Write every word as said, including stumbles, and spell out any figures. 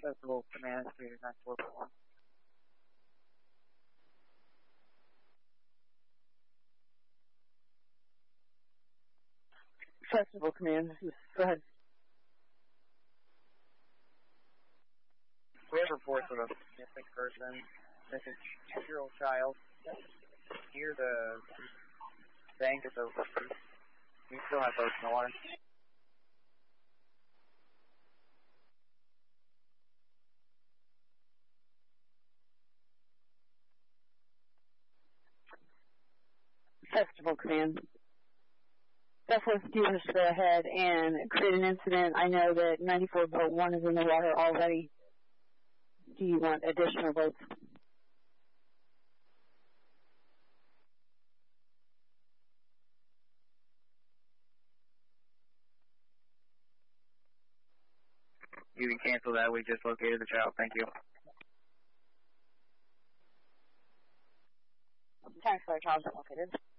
Festival Command to nine four one. Festival Command, go ahead. We have reports of a missing person, missing two-year-old child near the bank at the we still have folks in the water. Festival Command. Definitely Stevens go ahead and create an incident. I know that ninety-four boat one is in the water already. Do you want additional boats? You can cancel that. We just located the child. Thank you. Thanks for the child located.